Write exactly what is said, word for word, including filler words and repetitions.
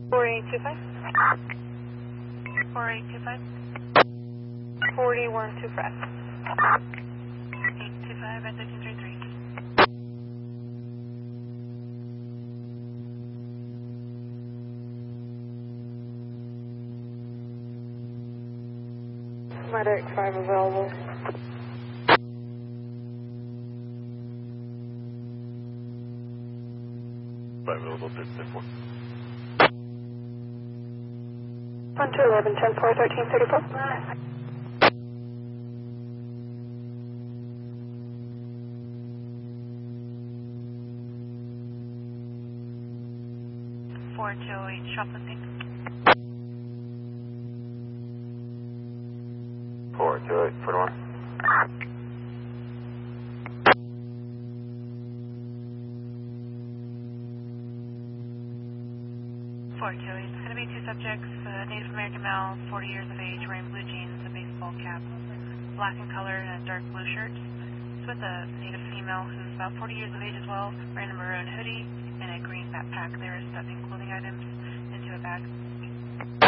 four eight two five. four eight two five. forty-one two five. eight two five at thirteen thirty-three. Medic five available. five available, thirteen four. one two eleven ten four thirteen thirty-four. four two oh eight, shoplifting. four two eight, forty-one. four two eight, it's going to be two subjects, uh, Native American male, forty years of age, wearing blue jeans, a baseball cap, black in color, and a dark blue shirt. It's with a Native female who's about forty years of age as well, wearing a maroon hoodie and a green backpack. They're stuffing clothing items into a bag.